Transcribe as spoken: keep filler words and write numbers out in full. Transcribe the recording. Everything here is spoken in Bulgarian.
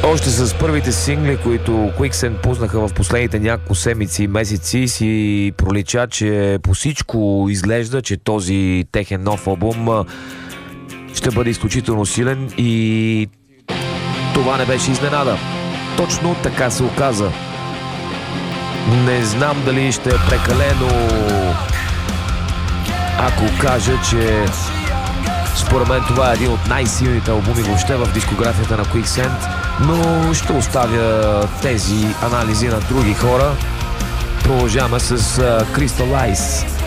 Още с първите сингли, които Quicksand пуснаха в последните няколко седмици и месеци, си пролича, че по всичко изглежда, че този техен нов албум ще бъде изключително силен и това не беше изненада. Точно така се оказа. Не знам дали ще е прекалено, ако кажа, че според мен това е един от най-силните албуми въобще в дискографията на Quicksand, но ще оставя тези анализи на други хора. Продължаваме с Crystal Eyes.